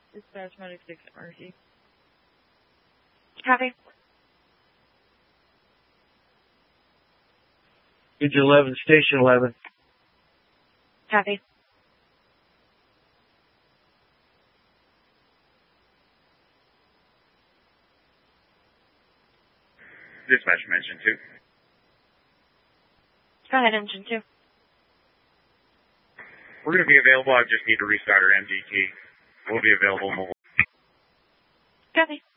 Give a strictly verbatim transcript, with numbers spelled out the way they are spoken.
Dispatch Medic six Mercy. Copy. Region eleven, Station eleven. Copy. Dispatch from Engine two. Go ahead, Engine two. We're going to be available. I just need to restart our M D T. We'll be available mobile. Copy.